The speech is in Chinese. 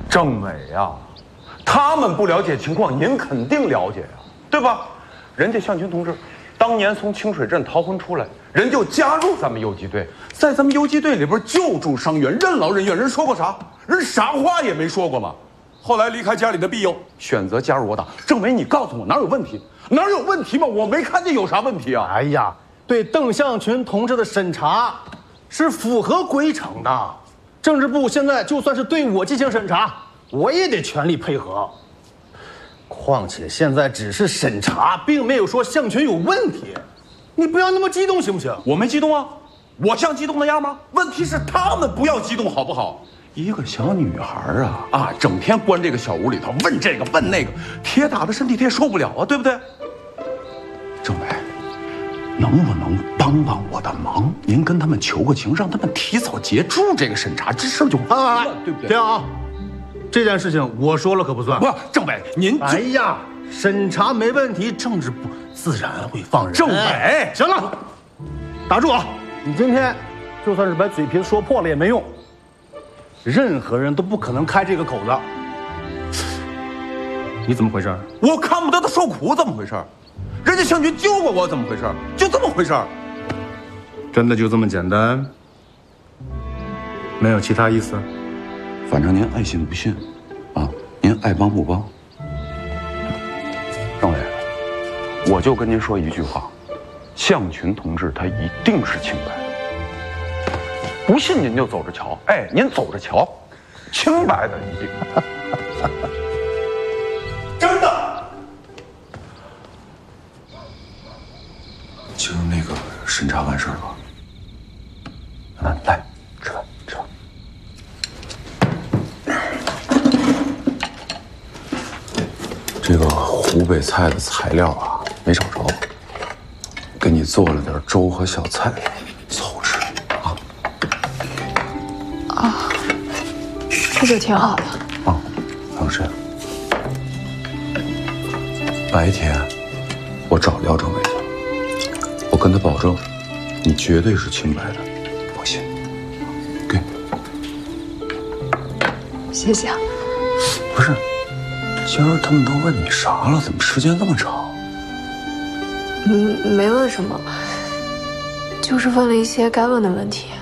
政委呀，他们不了解情况，您肯定了解呀，对吧？人家向群同志当年从清水镇逃婚出来，人就加入咱们游击队，在咱们游击队里边救助伤员，任劳任怨。人说过啥？人啥话也没说过嘛。后来离开家里的庇佑，选择加入我党。政委，你告诉我哪有问题？哪有问题吗？我没看见有啥问题啊！ 哎呀，对邓向群同志的审查是符合规程的。政治部现在就算是对我进行审查，我也得全力配合。况且现在只是审查，并没有说向群有问题。你不要那么激动，行不行？ 我没激动啊，我像激动那样吗？问题是他们不要激动，好不好？一个小女孩啊，整天关这个小屋里头，问这个问那个，铁打的身体他也受不了啊，对不对？政委，能不能帮帮我的忙？您跟他们求个情，让他们提早结束这个审查，这事儿就完了，对不对？ 停啊！这件事情我说了可不算。 不，政委，您哎呀，审查没问题，政治部自然会放人。 政委， 行了，打住啊！你今天就算是把嘴皮子说破了也没用。任何人都不可能开这个口子。你怎么回事？ 我看不得他受苦，怎么回事？人家向军救过我，怎么回事？就这么回事。 真的就这么简单？没有其他意思？ 反正您爱信不信，啊，您爱帮不帮。政委，我就跟您说一句话，向群同志他一定是清白的。不信您就走着瞧，哎，您走着瞧，清白的一定。真的。今儿那个审查完事儿了，来吃饭吃饭。这个湖北菜的材料啊没找着，给你做了点粥和小菜，凑合吃啊。 啊，这就挺好的。 啊，还有这个。白天我找廖政委去，我跟他保证，你绝对是清白的，放心。给。 谢谢啊。 不是，今儿他们都问你啥了？怎么时间这么长？ 没问什么，就是问了一些该问的问题。